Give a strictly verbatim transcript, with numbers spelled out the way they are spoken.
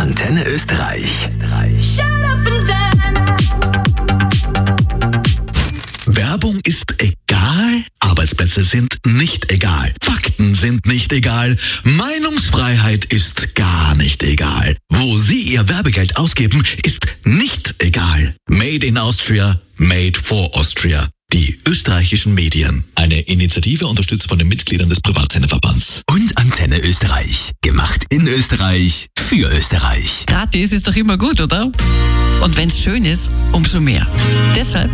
Antenne Österreich. Werbung ist egal, Arbeitsplätze sind nicht egal, Fakten sind nicht egal, Meinungsfreiheit ist gar nicht egal. Wo Sie Ihr Werbegeld ausgeben, ist nicht egal. Made in Austria, made for Austria. Die österreichischen Medien. Eine Initiative unterstützt von den Mitgliedern des Privatsenderverbands. Und Antenne Österreich. Gemacht in Österreich, für Österreich. Gratis ist doch immer gut, oder? Und wenn's schön ist, umso mehr. Deshalb